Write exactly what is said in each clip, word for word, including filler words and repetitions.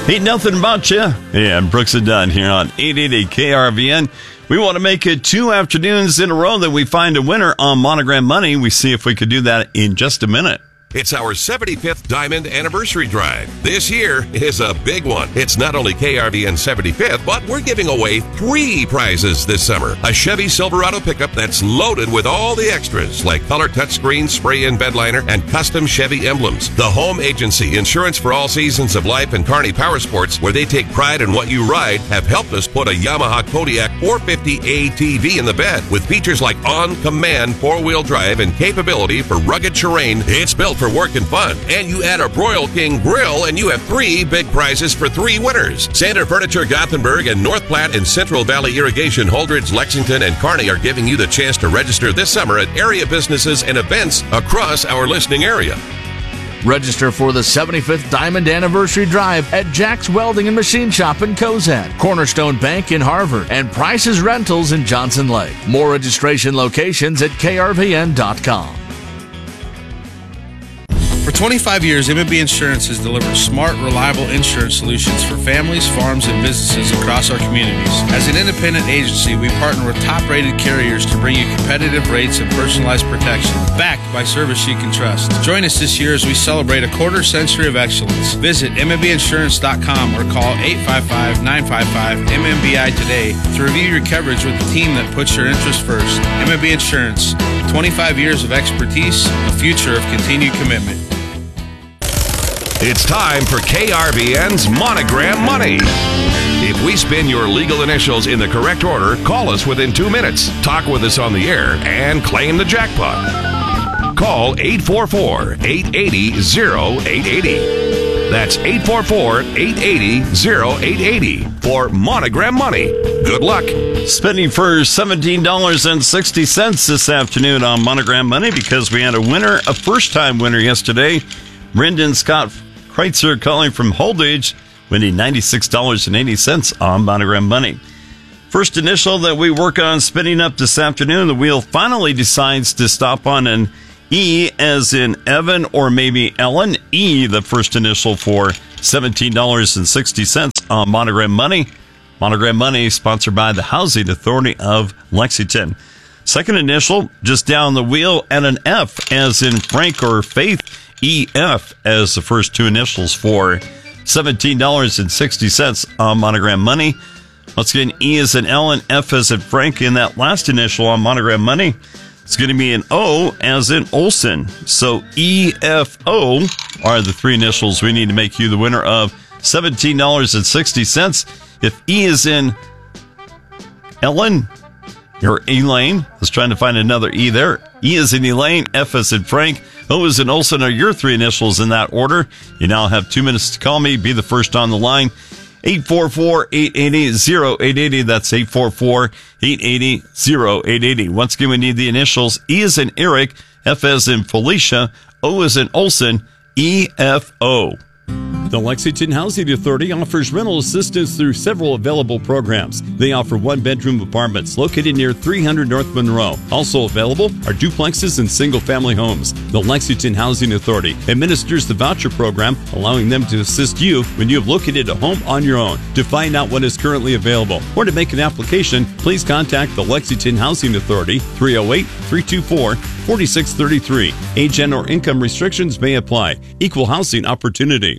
Ain't nothing about you. Yeah, Brooks and Dunn here on eight eighty K R V N. We want to make it two afternoons in a row that we find a winner on Monogram Money. We see if we could do that in just a minute. It's our seventy-fifth Diamond Anniversary Drive. This year is a big one. It's not only K R V N seventy-fifth, but we're giving away three prizes this summer. A Chevy Silverado pickup that's loaded with all the extras, like color touchscreen, spray-in bed liner, and custom Chevy emblems. The Home Agency, Insurance for All Seasons of Life, and Kearney Power Sports, where they take pride in what you ride, have helped us put a Yamaha Kodiak four fifty A T V in the bed. With features like on-command four-wheel drive and capability for rugged terrain, it's built for work and fun. And you add a Broil King grill and you have three big prizes for three winners. Sander Furniture Gothenburg and North Platte and Central Valley Irrigation Holdridge, Lexington, and Kearney are giving you the chance to register this summer at area businesses and events across our listening area. Register for the seventy-fifth Diamond Anniversary Drive at Jack's Welding and Machine Shop in Cozad, Cornerstone Bank in Harvard, and Price's Rentals in Johnson Lake. More registration locations at K R V N dot com. For twenty-five years, M and B Insurance has delivered smart, reliable insurance solutions for families, farms, and businesses across our communities. As an independent agency, we partner with top-rated carriers to bring you competitive rates and personalized protection, backed by service you can trust. Join us this year as we celebrate a quarter century of excellence. Visit M and B insurance dot com or call eight five five, nine five five, M M B I today to review your coverage with the team that puts your interests first. M and B Insurance, twenty-five years of expertise, a future of continued commitment. It's time for K R V N's Monogram Money. If we spin your legal initials in the correct order, call us within two minutes, talk with us on the air, and claim the jackpot. Call eight four four, eight eight zero, oh eight eight oh. That's eight four four, eight eight zero, oh eight eight oh for Monogram Money. Good luck. Spending for seventeen dollars and sixty cents this afternoon on Monogram Money because we had a winner, a first-time winner yesterday. Brendan Scott Kreitzer calling from Holdridge, winning ninety-six dollars and eighty cents on Monogram Money. First initial that we work on spinning up this afternoon, the wheel finally decides to stop on an E as in Evan or maybe Ellen. E, the first initial for seventeen dollars and sixty cents on Monogram Money. Monogram Money sponsored by the Housing Authority of Lexington. Second initial just down the wheel at an F as in Frank or Faith. E F as the first two initials for seventeen dollars and sixty cents on Monogram Money. Once again, E as in Ellen, F as in Frank in that last initial on Monogram Money. It's going to be an O as in Olson. So E F O are the three initials we need to make you the winner of seventeen dollars and sixty cents. If E is in Ellen or Elaine, I was trying to find another E there. E is in Elaine, F is in Frank, O is in Olson are your three initials in that order. You now have two minutes to call me. Be the first on the line. eight four four, eight eight zero, eight eight zero. That's eight four four, eight eight zero, eight eight zero. Once again, we need the initials. E is in Eric, F as in Felicia, O is in Olson, E F O. The Lexington Housing Authority offers rental assistance through several available programs. They offer one-bedroom apartments located near three hundred North Monroe. Also available are duplexes and single-family homes. The Lexington Housing Authority administers the voucher program, allowing them to assist you when you have located a home on your own. To find out what is currently available or to make an application, please contact the Lexington Housing Authority, three oh eight, three two four, four six three three. Age and or income restrictions may apply. Equal housing opportunity.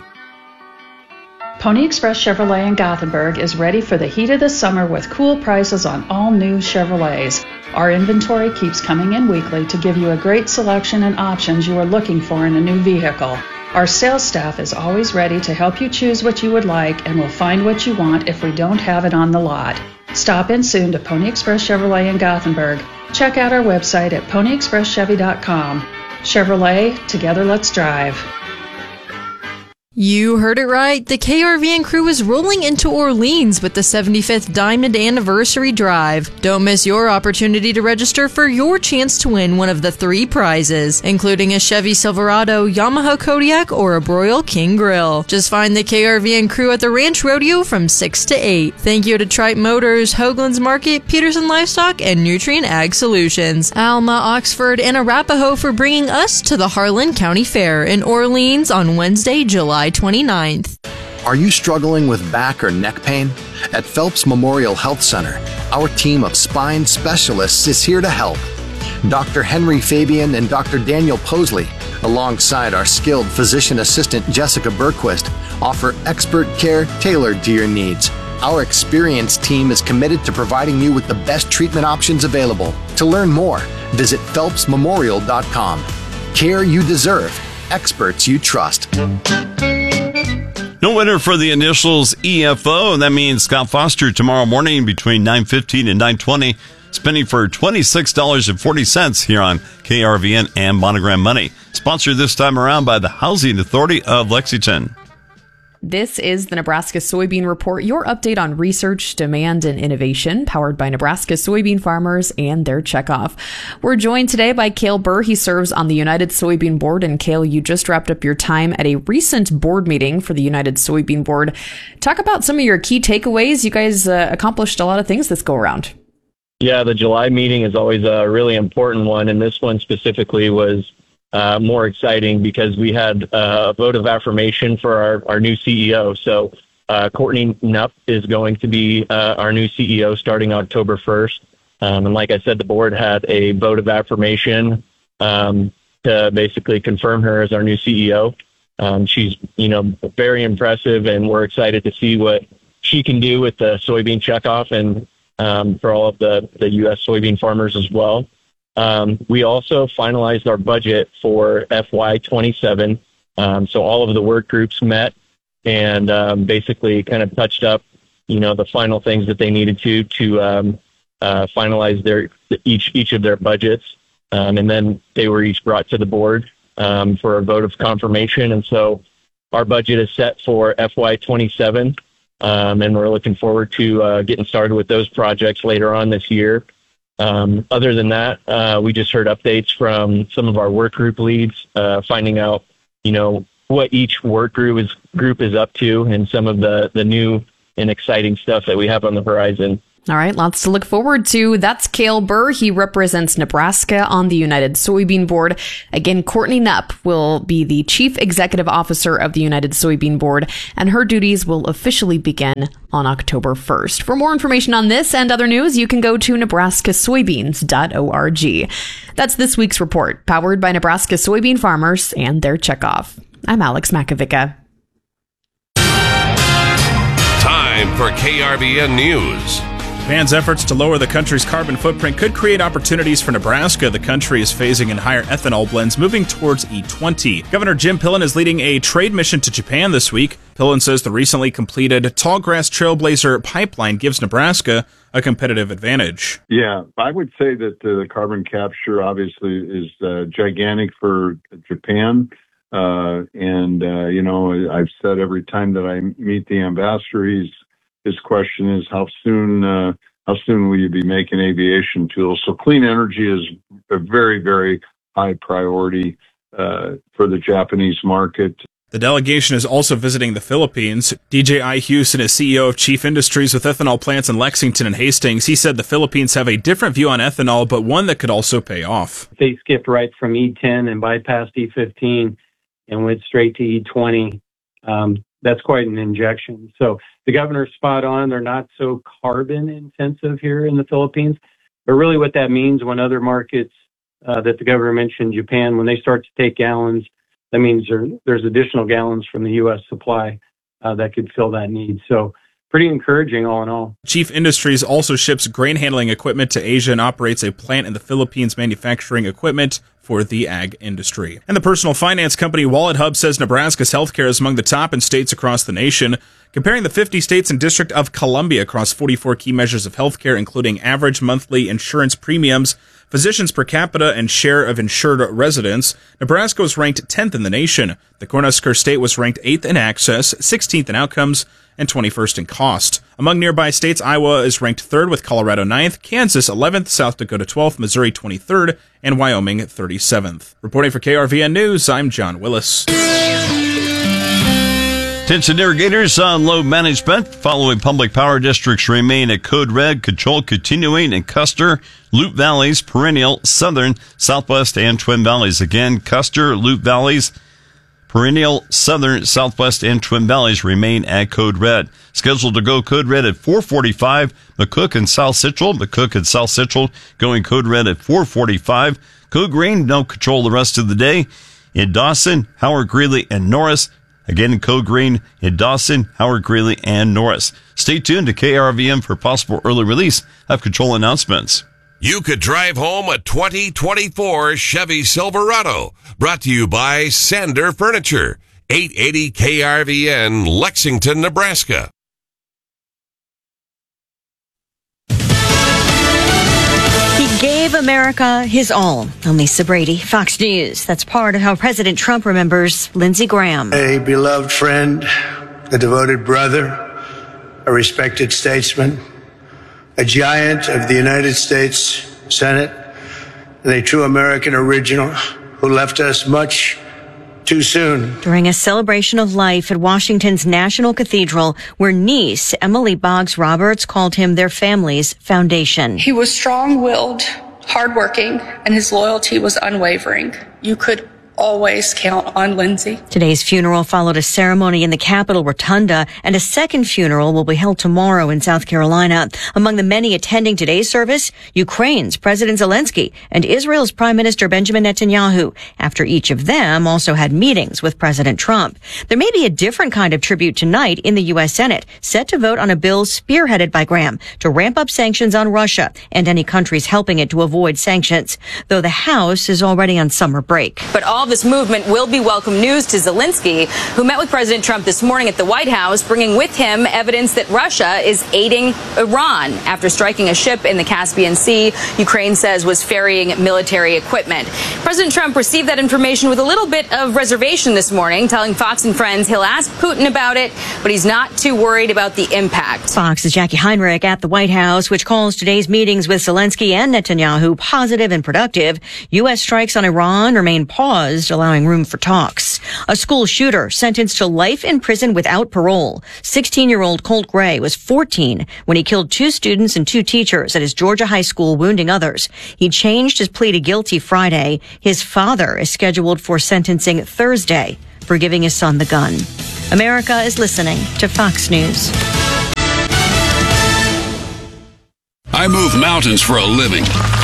Pony Express Chevrolet in Gothenburg is ready for the heat of the summer with cool prices on all new Chevrolets. Our inventory keeps coming in weekly to give you a great selection and options you are looking for in a new vehicle. Our sales staff is always ready to help you choose what you would like and will find what you want if we don't have it on the lot. Stop in soon to Pony Express Chevrolet in Gothenburg. Check out our website at pony express chevy dot com. Chevrolet, together let's drive. You heard it right. The K R V N crew is rolling into Orleans with the seventy-fifth Diamond Anniversary Drive. Don't miss your opportunity to register for your chance to win one of the three prizes, including a Chevy Silverado, Yamaha Kodiak, or a Broil King grill. Just find the K R V N crew at the Ranch Rodeo from six to eight. Thank you to Tripe Motors, Hoagland's Market, Peterson Livestock, and Nutrient Ag Solutions, Alma, Oxford, and Arapahoe for bringing us to the Harlan County Fair in Orleans on Wednesday, July twenty-ninth. Are you struggling with back or neck pain? At Phelps Memorial Health Center, our team of spine specialists is here to help. Doctor Henry Fabian and Doctor Daniel Posley, alongside our skilled physician assistant Jessica Berquist, offer expert care tailored to your needs. Our experienced team is committed to providing you with the best treatment options available. To learn more, visit phelps memorial dot com. Care you deserve, experts you trust. No winner for the initials E F O, and that means Scott Foster tomorrow morning between nine fifteen and nine twenty, spending for twenty-six dollars and forty cents here on K R V N and Monogram Money. Sponsored this time around by the Housing Authority of Lexington. This is the Nebraska Soybean Report, your update on research, demand, and innovation, powered by Nebraska soybean farmers and their checkoff. We're joined today by Cale Burr. He serves on the United Soybean Board. And Cale, you just wrapped up your time at a recent board meeting for the United Soybean Board. Talk about some of your key takeaways. You guys uh, accomplished a lot of things this go around. Yeah, the July meeting is always a really important one, and this one specifically was Uh, more exciting because we had uh, a vote of affirmation for our, our new C E O. So uh, Courtney Knupp is going to be uh, our new C E O starting October first. Um, and like I said, the board had a vote of affirmation um, to basically confirm her as our new C E O. Um, she's, you know, very impressive, and we're excited to see what she can do with the soybean checkoff and um, for all of the, the U S soybean farmers as well. Um, we also finalized our budget for F Y twenty-seven. Um, so all of the work groups met and um, basically kind of touched up, you know, the final things that they needed to to um, uh, finalize their each each of their budgets. Um, and then they were each brought to the board um, for a vote of confirmation. And so our budget is set for F Y twenty-seven, um, and we're looking forward to uh, getting started with those projects later on this year. Um, other than that, uh, we just heard updates from some of our work group leads, uh, finding out, you know, what each work group is group is up to and some of the, the new and exciting stuff that we have on the horizon. All right, lots to look forward to. That's Cale Burr. He represents Nebraska on the United Soybean Board. Again, Courtney Knupp will be the Chief Executive Officer of the United Soybean Board, and her duties will officially begin on October first. For more information on this and other news, you can go to nebraska soybeans dot org. That's this week's report, powered by Nebraska soybean farmers and their checkoff. I'm Alex Makovica. Time for K R V N News. Japan's efforts to lower the country's carbon footprint could create opportunities for Nebraska. The country is phasing in higher ethanol blends, moving towards E twenty. Governor Jim Pillen is leading a trade mission to Japan this week. Pillen says the recently completed Tallgrass Trailblazer pipeline gives Nebraska a competitive advantage. Yeah, I would say that the carbon capture obviously is uh, gigantic for Japan. Uh, and, uh, you know, I've said every time that I meet the ambassador, he's His question is how soon uh, how soon will you be making aviation fuel? So clean energy is a very, very high priority uh, for the Japanese market. The delegation is also visiting the Philippines. D J I. Houston is C E O of Chief Industries with ethanol plants in Lexington and Hastings. He said the Philippines have a different view on ethanol, but one that could also pay off. They skipped right from E ten and bypassed E fifteen and went straight to E twenty. Um, that's quite an injection. So the governor's spot on. They're not so carbon intensive here in the Philippines. But really what that means when other markets uh, that the governor mentioned, Japan, when they start to take gallons, that means there, there's additional gallons from the U S supply uh, that could fill that need. So pretty encouraging all in all. Chief Industries also ships grain handling equipment to Asia and operates a plant in the Philippines manufacturing equipment for the ag industry. And the personal finance company WalletHub says Nebraska's healthcare is among the top in states across the nation. Comparing the fifty states and District of Columbia across forty-four key measures of healthcare, including average monthly insurance premiums, physicians per capita, and share of insured residents, Nebraska was ranked tenth in the nation. The Cornhusker State was ranked eighth in access, sixteenth in outcomes, and twenty-first in cost. Among nearby states, Iowa is ranked third with Colorado ninth, Kansas eleventh, South Dakota twelfth, Missouri twenty-third, and Wyoming thirty-seventh. Reporting for K R V N News, I'm John Willis. Attention irrigators on load management. Following public power districts remain at code red, control continuing in Custer, Loup Valleys, Perennial, Southern, Southwest, and Twin Valleys. Again, Custer, Loup Valleys, Perennial, Southern, Southwest, and Twin Valleys remain at code red. Scheduled to go code red at four forty-five. McCook and South Central. McCook and South Central going code red at four forty-five. Code green, no control the rest of the day. In Dawson, Howard, Greeley, and Norris. Again in code green in Dawson, Howard, Greeley, and Norris. Stay tuned to K R V M for possible early release of control announcements. You could drive home a twenty twenty-four Chevy Silverado. Brought to you by Sander Furniture. eight eighty K R V N, Lexington, Nebraska. He gave America his all. I'm Lisa Brady, Fox News. That's part of how President Trump remembers Lindsey Graham. A beloved friend, a devoted brother, a respected statesman, a giant of the United States Senate, and a true American original who left us much too soon. During a celebration of life at Washington's National Cathedral, where niece Emily Boggs Roberts called him their family's foundation. He was strong-willed, hardworking, and his loyalty was unwavering. You could always count on Lindsey. Today's funeral followed a ceremony in the Capitol Rotunda, and a second funeral will be held tomorrow in South Carolina. Among the many attending today's service, Ukraine's President Zelensky and Israel's Prime Minister Benjamin Netanyahu, after each of them also had meetings with President Trump. There may be a different kind of tribute tonight in the U S Senate, set to vote on a bill spearheaded by Graham to ramp up sanctions on Russia and any countries helping it to avoid sanctions, though the House is already on summer break. But all this movement will be welcome news to Zelensky, who met with President Trump this morning at the White House, bringing with him evidence that Russia is aiding Iran after striking a ship in the Caspian Sea, Ukraine says was ferrying military equipment. President Trump received that information with a little bit of reservation this morning, telling Fox and Friends he'll ask Putin about it, but he's not too worried about the impact. Fox's Jackie Heinrich at the White House, which calls today's meetings with Zelensky and Netanyahu positive and productive. U S strikes on Iran remain paused, allowing room for talks. A school shooter sentenced to life in prison without parole. sixteen-year-old Colt Gray was fourteen when he killed two students and two teachers at his Georgia high school, wounding others. He changed his plea to guilty Friday. His father is scheduled for sentencing Thursday for giving his son the gun. America is listening to Fox News. I move mountains for a living.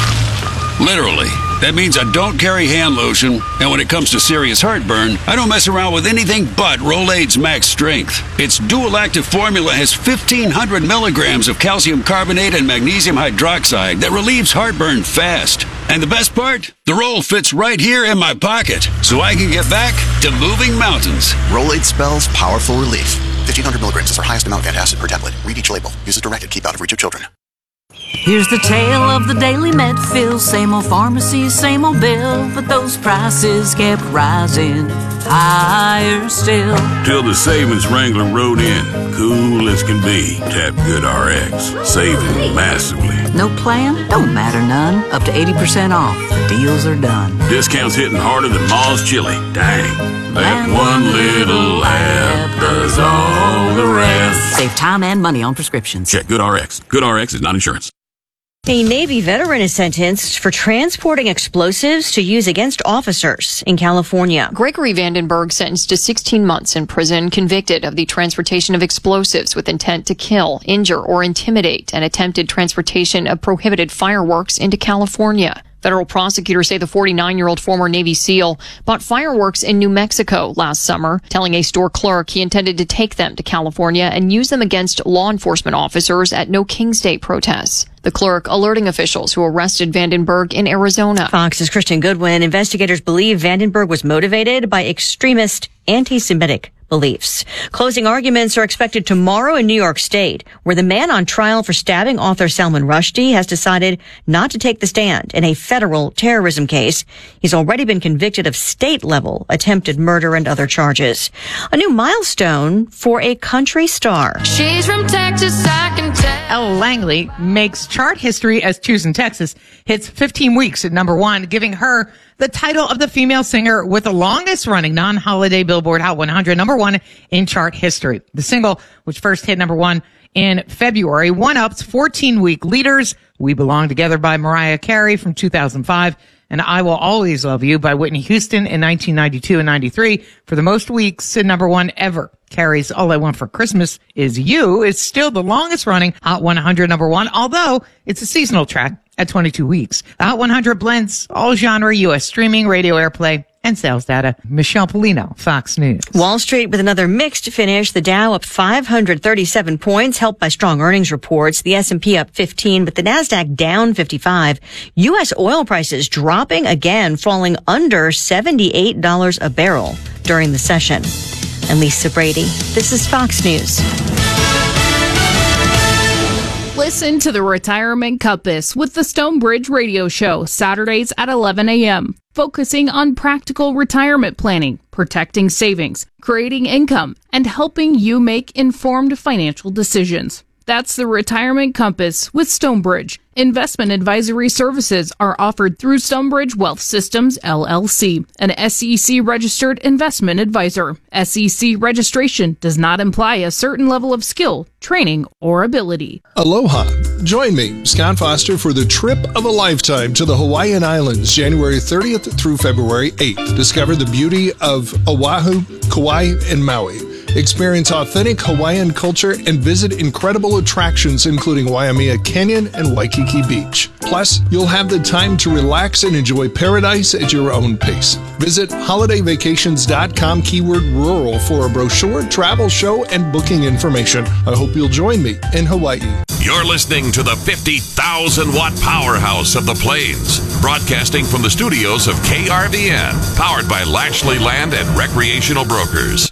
Literally. That means I don't carry hand lotion, and when it comes to serious heartburn, I don't mess around with anything but Rolaids Max Strength. Its dual-active formula has fifteen hundred milligrams of calcium carbonate and magnesium hydroxide that relieves heartburn fast. And the best part? The roll fits right here in my pocket, so I can get back to moving mountains. Rolaids spells powerful relief. fifteen hundred milligrams is our highest amount of antacid per tablet. Read each label. Use as directed. Keep out of reach of children. Here's the tale of the daily Medfill. Same old pharmacy, same old bill, but those prices kept rising higher still. Till the savings Wrangler rode in, cool as can be. Tap GoodRx, saving massively. No plan? Don't matter none. Up to eighty percent off. The deals are done. Discounts hitting harder than Ma's chili. Dang. That one little app does all the rest. Save time and money on prescriptions. Check GoodRx. GoodRx is not insurance. A Navy veteran is sentenced for transporting explosives to use against officers in California. Gregory Vandenberg sentenced to sixteen months in prison, convicted of the transportation of explosives with intent to kill, injure, or intimidate, and attempted transportation of prohibited fireworks into California. Federal prosecutors say the forty-nine-year-old former Navy SEAL bought fireworks in New Mexico last summer, telling a store clerk he intended to take them to California and use them against law enforcement officers at No King's Day protests. The clerk alerting officials who arrested Vandenberg in Arizona. Fox's Christian Goodwin. Investigators believe Vandenberg was motivated by extremist anti-Semitic beliefs. Closing arguments are expected tomorrow in New York State, where the man on trial for stabbing author Salman Rushdie has decided not to take the stand in a federal terrorism case. He's already been convicted of state-level attempted murder and other charges. A new milestone for a country star. She's from Texas, I can tell. Elle Langley makes chart history as Choose in Texas hits fifteen weeks at number one, giving her the title of the female singer with the longest running non-holiday Billboard Hot one hundred number one in chart history. The single, which first hit number one in February, one-up's fourteen-week leaders, We Belong Together by Mariah Carey from two thousand five, and I Will Always Love You by Whitney Houston in nineteen ninety-two and ninety-three for the most weeks at number one ever. Carrie's All I Want for Christmas Is You is still the longest running Hot one hundred number one, although it's a seasonal track at twenty-two weeks. The Hot one hundred blends all genre, U S streaming, radio airplay, and sales data. Michelle Polino, Fox News. Wall Street with another mixed finish. The Dow up five hundred thirty-seven points, helped by strong earnings reports. The S and P up fifteen, but the Nasdaq down fifty-five. U S oil prices dropping again, falling under seventy-eight dollars a barrel during the session. I'm Lisa Brady. This is Fox News. Listen to the Retirement Compass with the Stonebridge Radio Show, Saturdays at eleven a.m., focusing on practical retirement planning, protecting savings, creating income, and helping you make informed financial decisions. That's the Retirement Compass with Stonebridge. Investment advisory services are offered through Stonebridge Wealth Systems, L L C, an S E C-registered investment advisor. S E C registration does not imply a certain level of skill, training, or ability. Aloha. Join me, Scott Foster, for the trip of a lifetime to the Hawaiian Islands, January thirtieth through February eighth. Discover the beauty of Oahu, Kauai, and Maui. Experience authentic Hawaiian culture and visit incredible attractions including Waimea Canyon and Waikiki Beach. Plus, you'll have the time to relax and enjoy paradise at your own pace. Visit holiday vacations dot com keyword rural for a brochure, travel show, and booking information. I hope you'll join me in Hawaii. You're listening to the fifty thousand watt powerhouse of the Plains, broadcasting from the studios of K R V N, powered by Lashley Land and Recreational Brokers.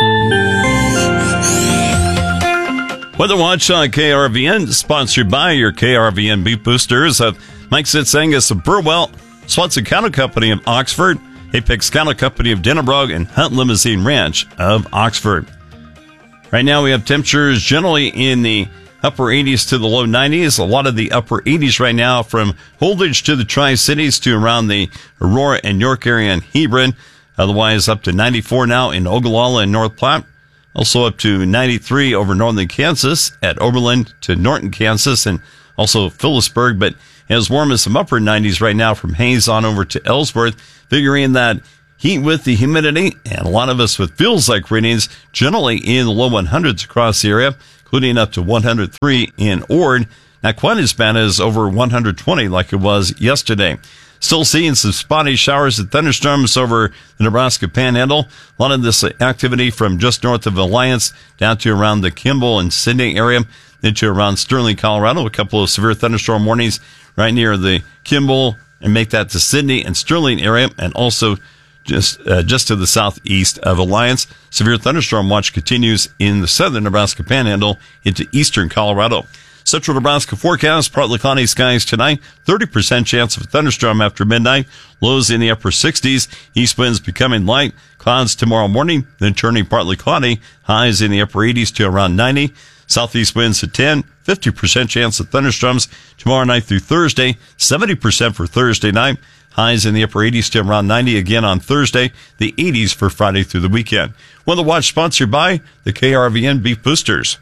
Weather Watch on K R V N, sponsored by your K R V N Beef Boosters of Mike Sitsangus of Burwell, Swanson Cattle Company of Oxford, Apex Cattle Company of Dennebrog, and Hunt Limousine Ranch of Oxford. Right now we have temperatures generally in the upper eighties to the low nineties. A lot of the upper eighties right now from Holdridge to the Tri-Cities to around the Aurora and York area and Hebron. Otherwise up to ninety-four now in Ogallala and North Platte. Also up to ninety-three over northern Kansas at Oberlin to Norton, Kansas, and also Phillipsburg, but as warm as some upper nineties right now from Hayes on over to Ellsworth, figuring that heat with the humidity, and a lot of us with feels like readings generally in the low hundreds across the area, including up to one hundred three in Ord. Not quite as bad as over one hundred twenty like it was yesterday. Still seeing some spotty showers and thunderstorms over the Nebraska Panhandle. A lot of this activity from just north of Alliance down to around the Kimball and Sidney area, then to around Sterling, Colorado. A couple of severe thunderstorm warnings right near the Kimball and make that to Sidney and Sterling area, and also just uh, just to the southeast of Alliance. Severe thunderstorm watch continues in the southern Nebraska Panhandle into eastern Colorado. Central Nebraska forecast, partly cloudy skies tonight, thirty percent chance of a thunderstorm after midnight, lows in the upper sixties, east winds becoming light, clouds tomorrow morning, then turning partly cloudy, highs in the upper eighties to around ninety, southeast winds at ten, fifty percent chance of thunderstorms tomorrow night through Thursday, seventy percent for Thursday night, highs in the upper eighties to around ninety again on Thursday, the eighties for Friday through the weekend. Weather Watch sponsored by the K R V N Beef Boosters.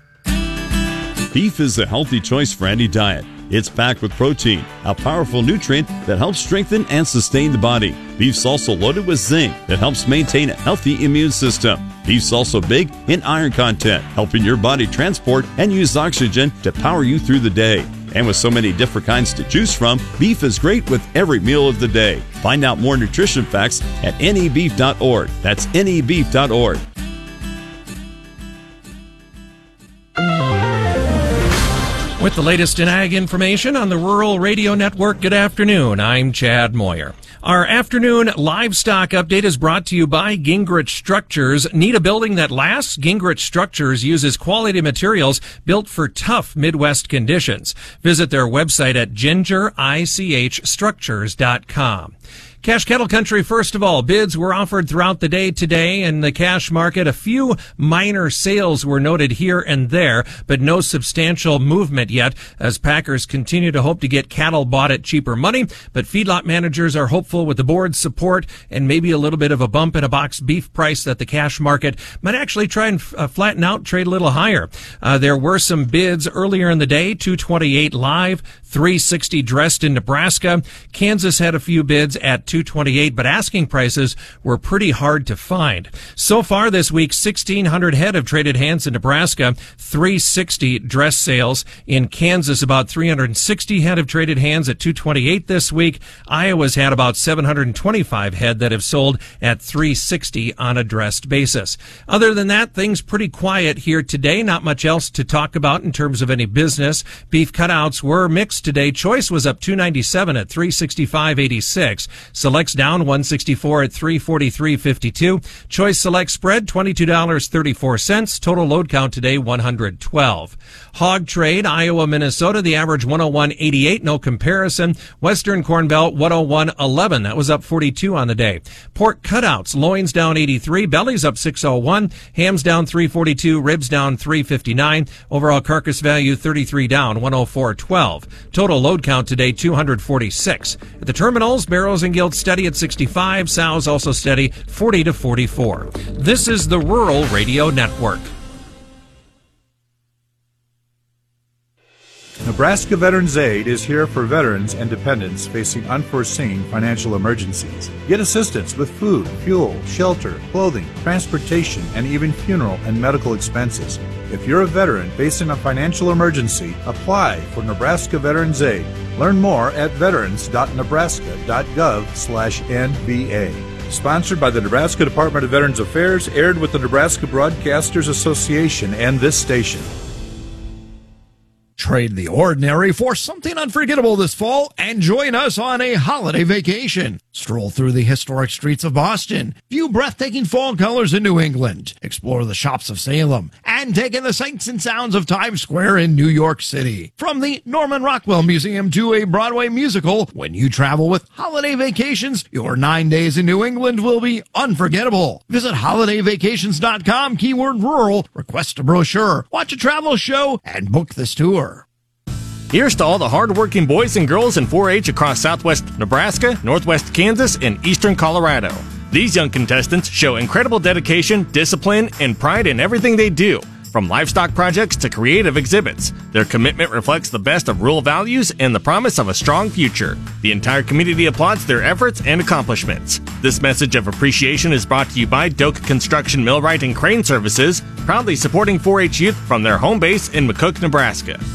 Beef is a healthy choice for any diet. It's packed with protein, a powerful nutrient that helps strengthen and sustain the body. Beef's also loaded with zinc that helps maintain a healthy immune system. Beef's also big in iron content, helping your body transport and use oxygen to power you through the day. And with so many different kinds to choose from, beef is great with every meal of the day. Find out more nutrition facts at N E beef dot org. That's N E beef dot org. With the latest in ag information on the Rural Radio Network, good afternoon. I'm Chad Moyer. Our afternoon livestock update is brought to you by Gingrich Structures. Need a building that lasts? Gingrich Structures uses quality materials built for tough Midwest conditions. Visit their website at ginger ich structures dot com. Cash Cattle Country, first of all, bids were offered throughout the day today in the cash market. A few minor sales were noted here and there, but no substantial movement yet as packers continue to hope to get cattle bought at cheaper money. But feedlot managers are hopeful with the board's support and maybe a little bit of a bump in a box beef price that the cash market might actually try and uh, flatten out, trade a little higher. Uh, there were some bids earlier in the day, two twenty-eight live, three sixty dressed in Nebraska. Kansas had a few bids at two twenty-eight, but asking prices were pretty hard to find. So far this week, sixteen hundred head have traded hands in Nebraska, three sixty dress sales. In Kansas, about three hundred sixty head have traded hands at two twenty-eight this week. Iowa's had about seven hundred twenty-five head that have sold at three sixty on a dressed basis. Other than that, things pretty quiet here today. Not much else to talk about in terms of any business. Beef cutouts were mixed today. Choice was up two ninety-seven at three sixty-five eighty-six. Select's down one sixty-four at three forty-three fifty-two. Choice Select spread twenty-two dollars and thirty-four cents. Total load count today one hundred twelve. Hog trade, Iowa, Minnesota, the average one oh one eighty-eight, no comparison. Western Corn Belt one oh one eleven, that was up forty-two on the day. Pork cutouts, loins down eighty-three, bellies up six oh one, hams down three forty-two, ribs down three fifty-nine. Overall carcass value thirty-three down, one oh four twelve. Total load count today two hundred forty-six. At the terminals, barrows and gilts steady at sixty-five, sows also steady forty to forty-four. This is the Rural Radio Network. Nebraska Veterans Aid is here for veterans and dependents facing unforeseen financial emergencies. Get assistance with food, fuel, shelter, clothing, transportation, and even funeral and medical expenses. If you're a veteran facing a financial emergency, apply for Nebraska Veterans Aid. Learn more at veterans dot nebraska dot gov slash N V A. Sponsored by the Nebraska Department of Veterans Affairs, aired with the Nebraska Broadcasters Association and this station. Trade the ordinary for something unforgettable this fall and join us on a holiday vacation. Stroll through the historic streets of Boston, view breathtaking fall colors in New England, explore the shops of Salem, and take in the sights and sounds of Times Square in New York City. From the Norman Rockwell Museum to a Broadway musical, when you travel with Holiday Vacations, your nine days in New England will be unforgettable. Visit holiday vacations dot com, keyword rural, request a brochure, watch a travel show, and book this tour. Here's to all the hardworking boys and girls in four H across southwest Nebraska, northwest Kansas, and eastern Colorado. These young contestants show incredible dedication, discipline, and pride in everything they do, from livestock projects to creative exhibits. Their commitment reflects the best of rural values and the promise of a strong future. The entire community applauds their efforts and accomplishments. This message of appreciation is brought to you by Doak Construction Millwright and Crane Services, proudly supporting four H youth from their home base in McCook, Nebraska.